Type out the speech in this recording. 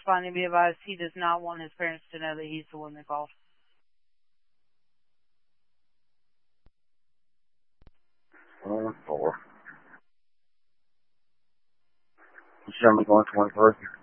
responding, be advised he does not want his parents to know that he's the one that called. 4. Show me going 21st.